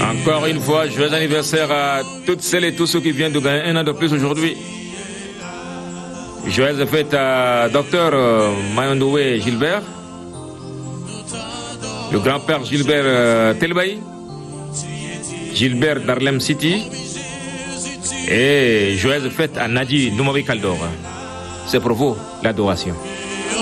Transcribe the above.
Encore une fois, joyeux anniversaire à toutes celles et tous ceux qui viennent de gagner un an de plus aujourd'hui. Joyeuses fêtes à Dr Mayondoué Gilbert, le grand-père Gilbert Telbaï, Gilbert d'Harlem City, et joyeuses fêtes à Nadi Noumavi Kaldor. C'est pour vous l'adoration.